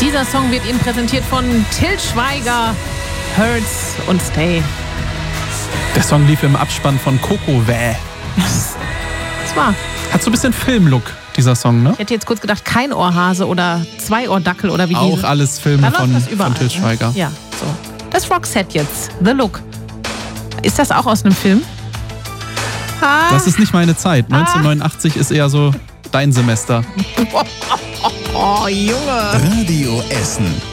Dieser Song wird Ihnen präsentiert von Til Schweiger, Hurts und Stay. Der Song lief im Abspann von Coco Vä. Das war. Hat so ein bisschen Filmlook, dieser Song, ne? Ich hätte jetzt kurz gedacht, kein Ohrhase oder Zwei-Ohr-Dackel oder wie auch alles Filme von Til Schweiger. Ne? Ja, so. Das Roxette jetzt, The Look. Ist das auch aus einem Film? Das ist nicht meine Zeit. 1989 ist eher so dein Semester. Oh, Junge. Radio Essen.